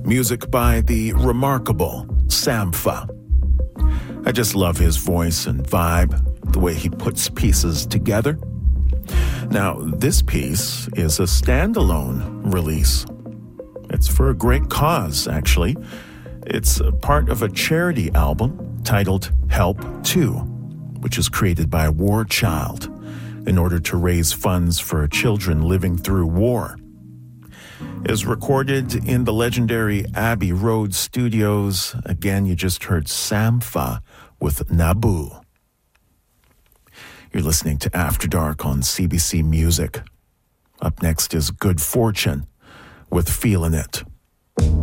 Music by the remarkable Sampha. I just love his voice and vibe, the way he puts pieces together. Now, this piece is a standalone release. It's for a great cause, actually. It's a part of a charity album titled Help 2, which is created by War Child in order to raise funds for children living through war. It was recorded in the legendary Abbey Road Studios. Again, you just heard Sampha with Naboo. You're listening to After Dark on CBC Music. Up next is Good Fortune with Feelin' It.